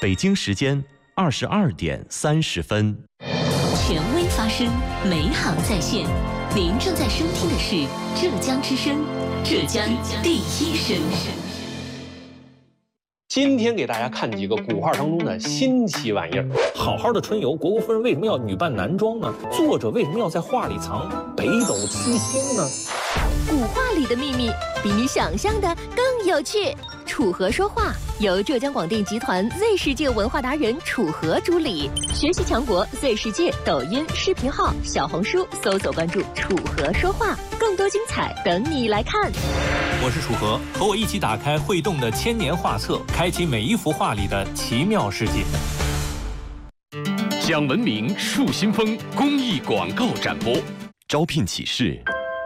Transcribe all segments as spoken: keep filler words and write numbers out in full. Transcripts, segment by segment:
北京时间二十二点三十分。 权威发声，美好在线。您正在收听的是浙江之声，浙江第一声。 今天给大家看几个古画当中的新奇玩意儿。好好的春游，虢国夫人为什么要女扮男装呢？作者为什么要在画里藏北斗七星呢？ 古画里的秘密比你想象的更有趣。楚河说话由浙江广电集团 Z 世界文化达人楚河主理，学习强国 Z 世界抖音视频号、小红书搜索关注楚河说话，更多精彩等你来看。 我是楚河，和我一起打开会动的千年画册，开启每一幅画里的奇妙世界。 讲文明树新风公益广告展播。 招聘启事。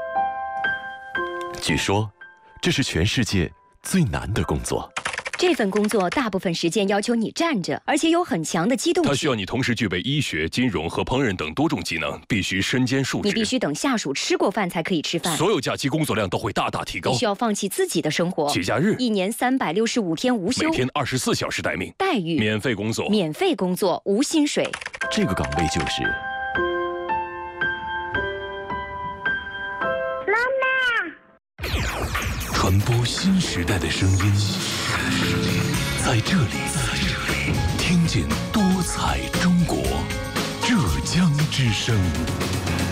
据说，这是全世界最难的工作。 这份工作大部分时间要求你站着，而且有很强的机动性。 它需要你同时具备医学、金融和烹饪等多种技能，必须身兼数职。 你必须等下属吃过饭才可以吃饭。 所有假期工作量都会大大提高。 你需要放弃自己的生活。 节假日， 一年三百六十五天无休， 每天二十四小时待命， 待遇免费工作， 免费工作无薪水。 这个岗位就是传播新时代的声音，在这里听见多彩中国，浙江之声。